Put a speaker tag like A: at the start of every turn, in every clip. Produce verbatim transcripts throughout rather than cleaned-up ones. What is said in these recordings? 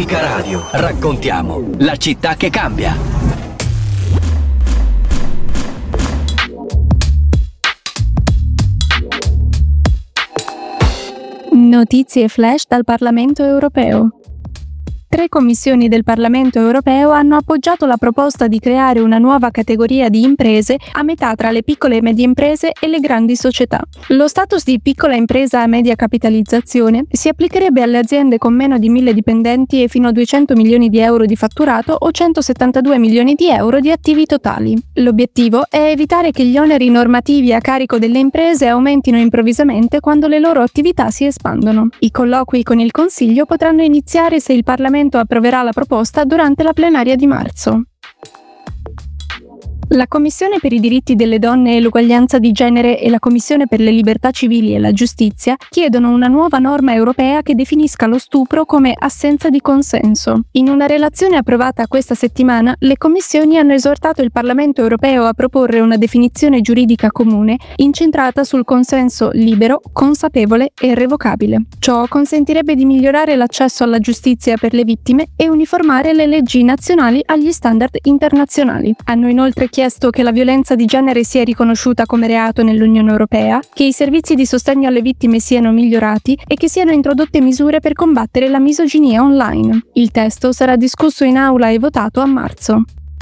A: Unica Radio. Raccontiamo la città che cambia.
B: Notizie flash dal Parlamento europeo. Tre commissioni del Parlamento europeo hanno appoggiato la proposta di creare una nuova categoria di imprese a metà tra le piccole e medie imprese e le grandi società. Lo status di piccola impresa a media capitalizzazione si applicherebbe alle aziende con meno di mille dipendenti e fino a duecento milioni di euro di fatturato o centosettantadue milioni di euro di attivi totali. L'obiettivo è evitare che gli oneri normativi a carico delle imprese aumentino improvvisamente quando le loro attività si espandono. I colloqui con il Consiglio potranno iniziare se il Parlamento approverà la proposta durante la plenaria di marzo. La Commissione per i diritti delle donne e l'uguaglianza di genere e la Commissione per le libertà civili e la giustizia chiedono una nuova norma europea che definisca lo stupro come assenza di consenso. In una relazione approvata questa settimana, le commissioni hanno esortato il Parlamento europeo a proporre una definizione giuridica comune incentrata sul consenso libero, consapevole e revocabile. Ciò consentirebbe di migliorare l'accesso alla giustizia per le vittime e uniformare le leggi nazionali agli standard internazionali. Hanno inoltre chiesto che la violenza di genere sia riconosciuta come reato nell'Unione Europea, che i servizi di sostegno alle vittime siano migliorati e che siano introdotte misure per combattere la misoginia online. Il testo sarà discusso in aula e votato a marzo.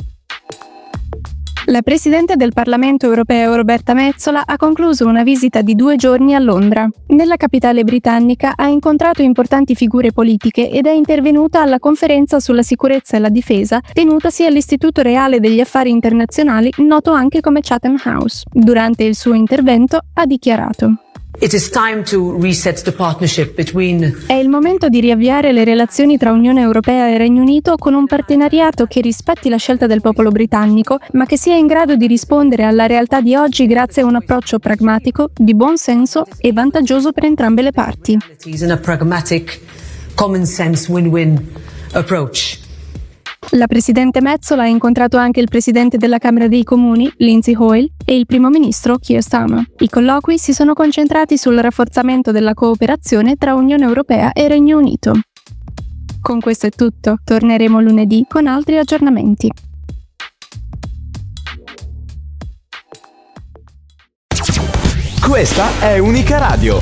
B: La Presidente del Parlamento europeo Roberta Metsola ha concluso una visita di due giorni a Londra. Nella capitale britannica ha incontrato importanti figure politiche ed è intervenuta alla conferenza sulla sicurezza e la difesa tenutasi all'Istituto Reale degli Affari Internazionali, noto anche come Chatham House. Durante il suo intervento ha dichiarato:
C: It is time to reset the partnership between...
B: È il momento di riavviare le relazioni tra Unione Europea e Regno Unito con un partenariato che rispetti la scelta del popolo britannico, ma che sia in grado di rispondere alla realtà di oggi grazie a un approccio pragmatico, di buon senso e vantaggioso per entrambe le parti.
C: in a pragmatic, common sense win-win approach.
B: La Presidente Metsola ha incontrato anche il Presidente della Camera dei Comuni, Lindsay Hoyle, e il Primo Ministro, Keir Starmer. I colloqui si sono concentrati sul rafforzamento della cooperazione tra Unione Europea e Regno Unito. Con questo è tutto, torneremo lunedì con altri aggiornamenti.
D: Questa è Unica Radio.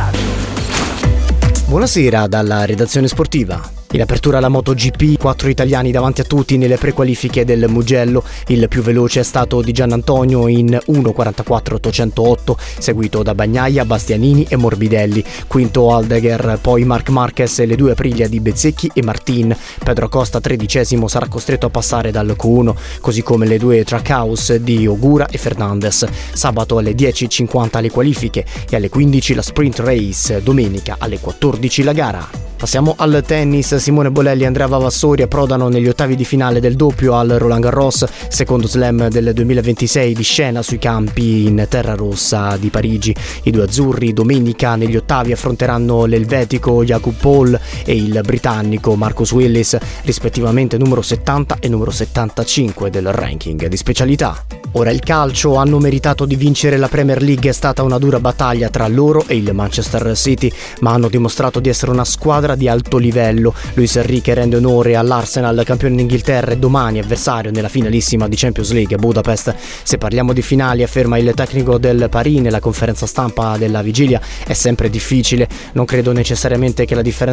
E: Buonasera dalla redazione sportiva. In apertura alla MotoGP, quattro italiani davanti a tutti nelle prequalifiche del Mugello. Il più veloce è stato Di Giannantonio in uno quarantaquattro ottocentootto, seguito da Bagnaia, Bastianini e Morbidelli. Quinto Aldegger, poi Marc Marquez e le due Aprilia di Bezzecchi e Martin. Pedro Acosta, tredicesimo, sarà costretto a passare dal Q uno, così come le due Trackhouse di Ogura e Fernandez. Sabato alle dieci e cinquanta le qualifiche e alle quindici la sprint race, domenica alle quattordici la gara. Passiamo al tennis. Simone Bolelli e Andrea Vavassori approdano negli ottavi di finale del doppio al Roland Garros, secondo slam del duemilaventisei di scena sui campi in terra rossa di Parigi. I due azzurri domenica negli ottavi affronteranno l'elvetico Jakub Paul e il britannico Marcus Willis, rispettivamente numero settanta e numero settantacinque del ranking di specialità. Ora il calcio. Hanno meritato di vincere la Premier League, è stata una dura battaglia tra loro e il Manchester City, ma hanno dimostrato di essere una squadra di alto livello. Luis Enrique rende onore all'Arsenal, campione d'Inghilterra e domani avversario nella finalissima di Champions League a Budapest. Se parliamo di finali, afferma il tecnico del Paris nella conferenza stampa della vigilia, è sempre difficile. Non credo necessariamente che la differenza